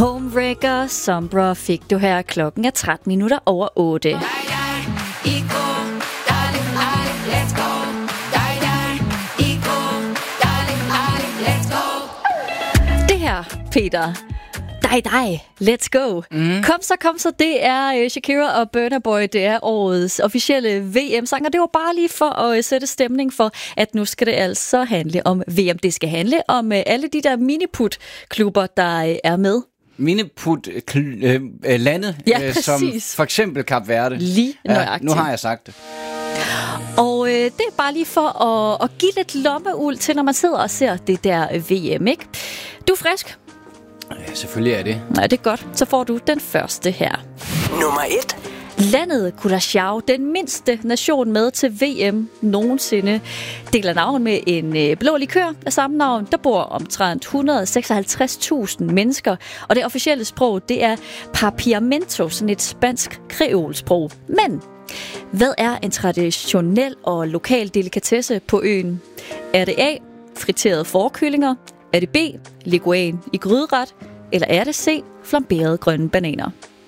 Homewrecker Sombra fik du her. Klokken er 13 minutter over 8. Det her, Peter. dig, let's go. Kom så, det er Shakira og Burna Boy, det er årets officielle VM-sang, og det var bare lige for at sætte stemning for, at nu skal det altså handle om VM. Det skal handle om alle de der miniput-klubber, der er med. Miniput-lande, som for eksempel Kap Verde. Lige nøjagtigt. Nu har jeg sagt det. Og det er bare lige for at give lidt lommeuld til, når man sidder og ser det der VM, ikke? Du er frisk? Ja, selvfølgelig er det. Nej, det er godt. Så får du den første her. Nummer 1. Landet Curaçao, den mindste nation med til VM nogensinde, deler navn med en blå likør af samme navn. Der bor omtrent 156.000 mennesker, og det officielle sprog, det er papiamento, sådan et spansk kreolsprog. Men hvad er en traditionel og lokal delikatesse på øen? Er det A, friterede fårekyllinger? Er det B, leguan i gryderet? Eller er det C, flamberede grønne bananer?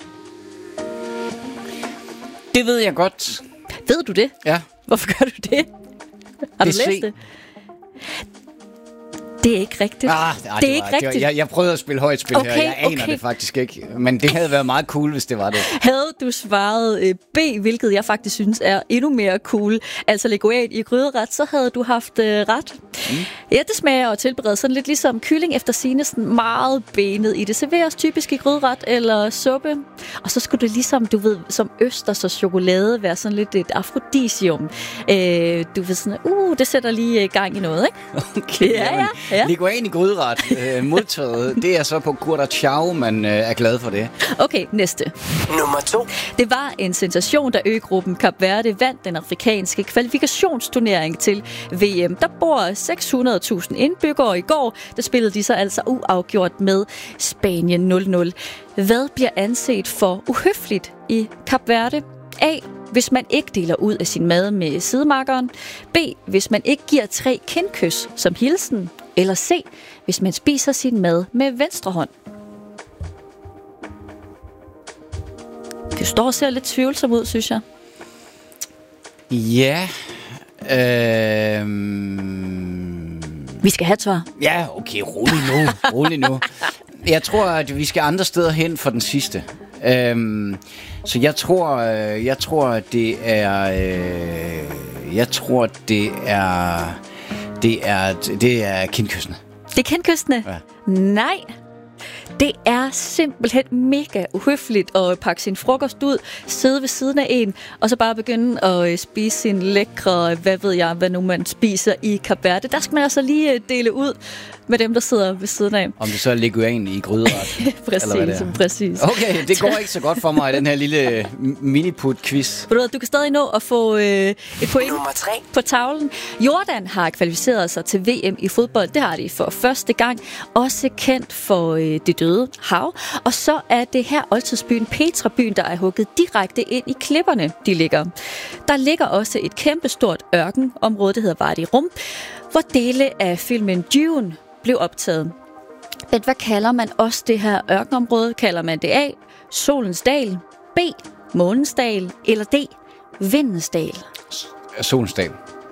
Det ved jeg godt. Ved du det? Ja. Hvorfor gør du det? Har du læst det? Det er ikke rigtigt. Det er ikke rigtigt. Jeg prøvede at spille højt spil her. Jeg aner det faktisk ikke. Men det havde været meget cool, hvis det var det. Havde du svaret B, hvilket jeg faktisk synes er endnu mere cool, altså leguan i gryderet, så havde du haft ret. Ja, det smager og tilbereder sådan lidt ligesom kylling efter sigende, sådan meget benet i det. Serveres typisk i gryderet eller suppe. Og så skulle det ligesom, du ved, som østers og chokolade være sådan lidt et afrodisium. Du ved sådan, det sætter lige gang i noget, ikke? Okay, ja. Leguan i gryderet modtaget. Det er så på Curaçao, man er glad for det. Okay, næste. Nummer 2. Det var en sensation, da øgruppen Kap Verde vandt den afrikanske kvalifikationsturnering til VM. Der bor 600.000 indbyggere. I går, der spillede de så altså uafgjort med Spanien 0-0. Hvad bliver anset for uhøfligt i Kap Verde? A. Hvis man ikke deler ud af sin mad med sidemarkeren. B. Hvis man ikke giver 3 kindkys som hilsen. Eller C. Hvis man spiser sin mad med venstre hånd. Det står og ser lidt tvivlsom ud, synes jeg. Ja. Vi skal have et svar. Ja, okay, rolig nu. Jeg tror, at vi skal andre steder hen for den sidste. Så jeg tror, det er kindkyssene. Det er kindkyssene? Ja. Nej. Det er simpelthen mega uhøfligt at pakke sin frokost ud, sidde ved siden af en, og så bare begynde at spise sin lækre, hvad nu man spiser i Kap Verde. Der skal man altså lige dele ud med dem, der sidder ved siden af. Om det så er leguan i gryderet. Præcis. Okay, det går ikke så godt for mig i den her lille miniput-quiz. Du kan stadig nå at få et point på tavlen. Jordan har kvalificeret sig til VM i fodbold. Det har de for første gang. Også kendt for det døde hav. Og så er det her oldtidsbyen Petra-byen, der er hugget direkte ind i klipperne, de ligger. Der ligger også et kæmpestort ørkenområde, der hedder Wadi Rum, hvor dele af filmen Dune blev optaget. Men hvad kalder man også det her ørkenområde? Kalder man det A, Solens Dal, B, Månens Dal, eller D, Vindens Dal? Solens Dal.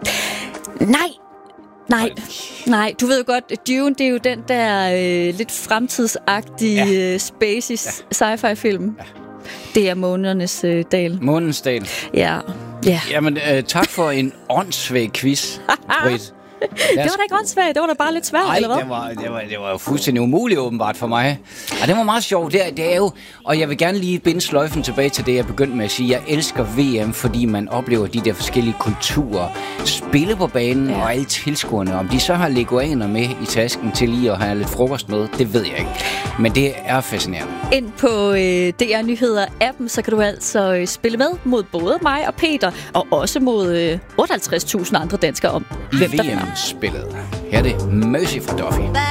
Nej, du ved jo godt, Dune, det er jo den der lidt fremtidsagtige spacey sci-fi film. Ja. Det er Månernes Dal. Månens Dal. Ja. Jamen, tak for en åndssvag quiz, Britt. Det var da ikke åndssvagt, det var da bare lidt svært, eller hvad? Det var jo fuldstændig umuligt åbenbart for mig. Og det var meget sjovt. Det er jo, og jeg vil gerne lige binde sløjfen tilbage til det, jeg begyndte med at sige. Jeg elsker VM, fordi man oplever de der forskellige kulturer. Spille på banen og alle tilskuerne. Om de så har leguaner med i tasken til lige at have lidt frokost med, det ved jeg ikke. Men det er fascinerende. Ind på DR Nyheder-appen, så kan du altså spille med mod både mig og Peter, og også mod 58.000 andre danskere om, hvem der er. Spillet. Her er det Mercy fra Duffy.